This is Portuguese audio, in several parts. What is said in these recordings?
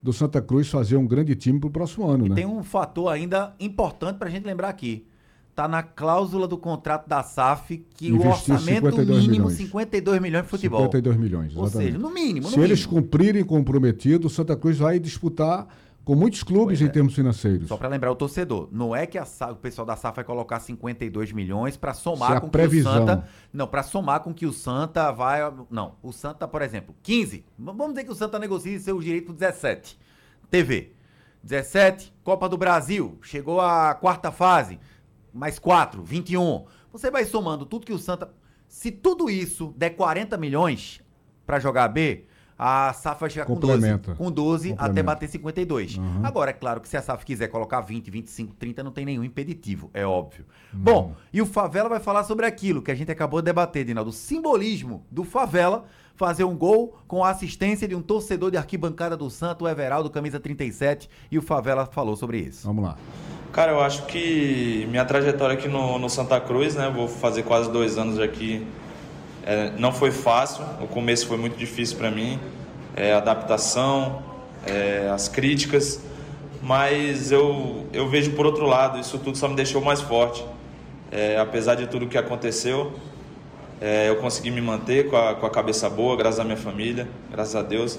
do Santa Cruz fazer um grande time para o próximo ano, né? Tem um fator ainda importante para a gente lembrar aqui. Tá na cláusula do contrato da SAF que Investir o orçamento 52 mínimo milhões. 52 milhões de futebol. 52 milhões, Ou exatamente. seja, no mínimo. Se eles cumprirem comprometido, o Santa Cruz vai disputar com muitos clubes em termos financeiros. Só para lembrar o torcedor, não é que o pessoal da SAF vai colocar 52 milhões para somar com previsão. que o Santa... Não, para somar com que o Santa vai... Não, o Santa, por exemplo, 15. Vamos dizer que o Santa negocie seus direitos 17. TV. 17, Copa do Brasil. Chegou à quarta fase. Mais 4, 21. Você vai somando tudo que o Santa... Se tudo isso der 40 milhões para jogar B, a SAF vai chegar com 12. Com 12 até bater 52. Agora, é claro que se a SAF quiser colocar 20, 25, 30, não tem nenhum impeditivo, é óbvio. Bom, e o Favela vai falar sobre aquilo que a gente acabou de debater, Dinaldo. O simbolismo do Favela fazer um gol com a assistência de um torcedor de arquibancada do Santa, o Everaldo, camisa 37, e o Favela falou sobre isso. Vamos lá. Cara, eu acho que minha trajetória aqui no Santa Cruz, né? Vou fazer quase 2 anos aqui. Não foi fácil, o começo foi muito difícil para mim. A adaptação, as críticas. Mas eu vejo por outro lado, isso tudo só me deixou mais forte. Apesar de tudo que aconteceu, eu consegui me manter com a cabeça boa, graças à minha família, graças a Deus.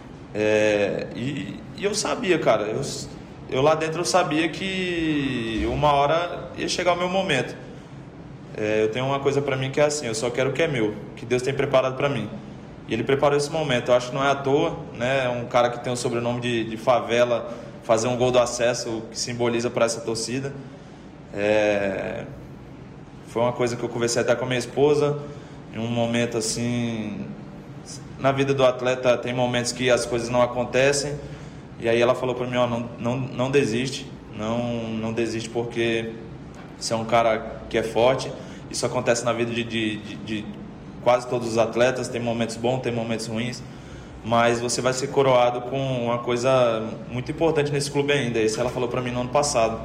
E eu sabia, cara, eu lá dentro eu sabia que uma hora ia chegar o meu momento. Eu tenho uma coisa pra mim que é assim, eu só quero o que é meu, que Deus tem preparado pra mim. E Ele preparou esse momento, eu acho que não é à toa, né? Um cara que tem o sobrenome de Favela, fazer um gol do acesso, que simboliza para essa torcida. Foi uma coisa que eu conversei até com a minha esposa, em um momento assim... Na vida do atleta tem momentos que as coisas não acontecem, e aí ela falou para mim, ó, não desiste, não desiste porque você é um cara que é forte. Isso acontece na vida de quase todos os atletas, tem momentos bons, tem momentos ruins, mas você vai ser coroado com uma coisa muito importante nesse clube ainda. Isso ela falou para mim no ano passado.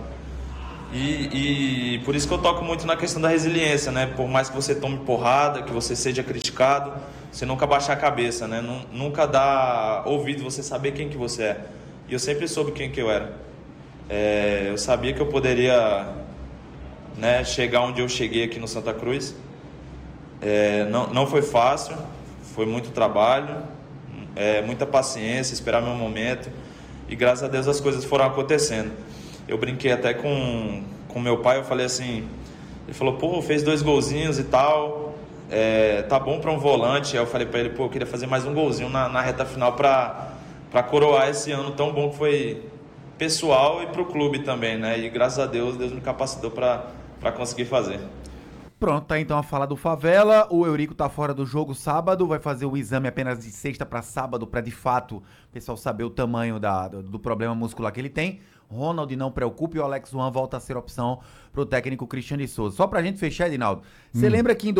E por isso que eu toco muito na questão da resiliência, né? Por mais que você tome porrada, que você seja criticado, você nunca baixar a cabeça, né? Nunca dar ouvido, você saber quem que você é. E eu sempre soube quem que eu era. Eu sabia que eu poderia, né, chegar onde eu cheguei aqui no Santa Cruz. Não foi fácil, foi muito trabalho, muita paciência, esperar meu momento. E graças a Deus as coisas foram acontecendo. Eu brinquei até com meu pai, eu falei assim... Ele falou, pô, fez 2 golzinhos e tal... tá bom para um volante. Aí eu falei para ele, pô, eu queria fazer mais um golzinho na reta final para coroar esse ano tão bom que foi pessoal e para o clube também, né? E graças a Deus me capacitou para conseguir fazer. Pronto, tá então a fala do Favela. O Eurico tá fora do jogo sábado, vai fazer o exame apenas de sexta para sábado, para de fato o pessoal saber o tamanho do problema muscular que ele tem. Ronald não preocupe, o Alex Juan volta a ser opção pro técnico Cristiano de Souza. Só pra gente fechar, Edinaldo, você lembra que em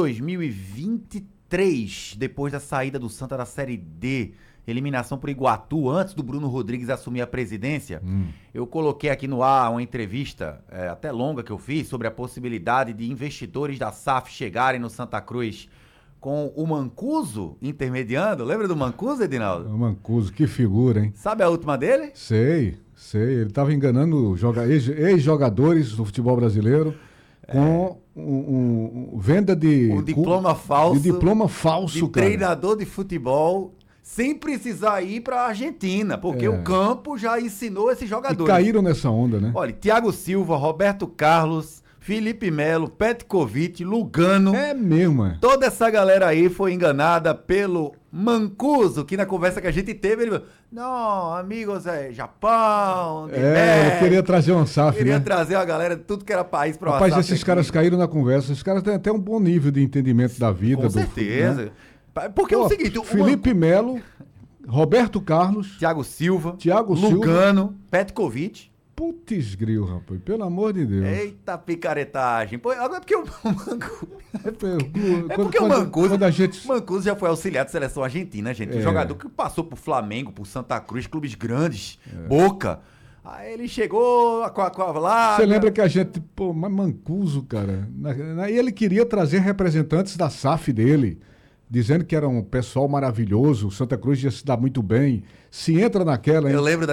2023, depois da saída do Santa da Série D, eliminação por Iguatu, antes do Bruno Rodrigues assumir a presidência, eu coloquei aqui no ar uma entrevista, até longa, que eu fiz, sobre a possibilidade de investidores da SAF chegarem no Santa Cruz com o Mancuso intermediando. Lembra do Mancuso, Edinaldo? O Mancuso, que figura, hein? Sabe a última dele? Sei. Ele estava enganando ex-jogadores do futebol brasileiro com venda de... Um diploma falso. De diploma falso, de treinador de futebol, sem precisar ir para a Argentina, porque o campo já ensinou esses jogadores. E caíram nessa onda, né? Olha, Thiago Silva, Roberto Carlos, Felipe Melo, Petkovic, Lugano. É mesmo, é. Toda essa galera aí foi enganada pelo Mancuso, que na conversa que a gente teve, ele falou, não, amigos, Japão, eu queria trazer uma SAF, queria né? trazer a galera de tudo que era país para uma Rapaz, SAF esses aqui. caras caíram na conversa, esses caras têm até um bom nível de entendimento da vida. Com certeza. Né? Porque é o seguinte... Felipe Melo, Roberto Carlos, Thiago Silva, Lugano, Silva, Petkovic. Putz gril, rapaz, pelo amor de Deus. Eita picaretagem. Pô, agora é porque o Mancuso... Quando a gente... Mancuso já foi auxiliar de seleção argentina, gente. Um jogador que passou por Flamengo, por Santa Cruz, clubes grandes, Boca. Aí ele chegou lá... Você lembra que a gente... Pô, mas Mancuso, cara... E ele queria trazer representantes da SAF dele, dizendo que era um pessoal maravilhoso, o Santa Cruz ia se dar muito bem. Se entra naquela, hein? Eu lembro